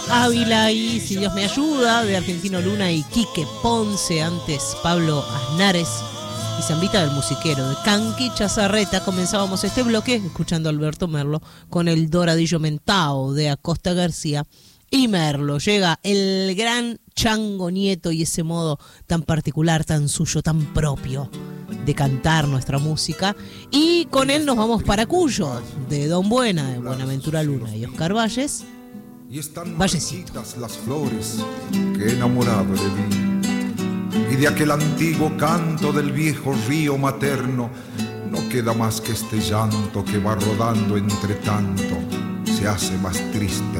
Ávila y Si Dios me ayuda, de Argentino Luna y Quique Ponce, antes Pablo Aznares y Zambita del Musiquero, de Canqui Chazarreta. Comenzábamos este bloque escuchando a Alberto Merlo con el Doradillo Mentao de Acosta García y Merlo. Llega el gran Chango Nieto y ese modo tan particular, tan suyo, tan propio de cantar nuestra música, y con él nos vamos para Cuyo, de Don Buena, de Buenaventura Luna y Oscar Valles. Y están Vallecito. marchitas las flores que he enamorado de mí, y de aquel antiguo canto del viejo río materno no queda más que este llanto que va rodando entre tanto, se hace más triste